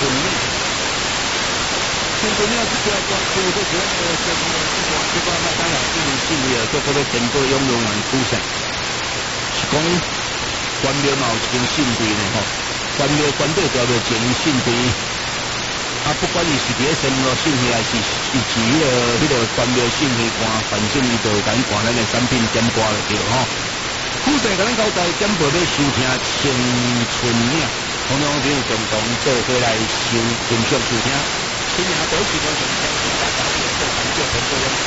面。新春了，这条光做这个这个麦当劳进行训练，做嗰个电波永永远出现。是讲官庙嘛有一间训队呢吼，官庙官队就要进行训队。啊，不管伊是伫咧什么训练，还是迄个官庙训练官，反正伊就甲咱看咱的产品点歌就对吼。负责甲咱交代点播要收听青春命，同样朋友共同做伙来欣赏收听。今年都是我们相信大家有做成就很多人。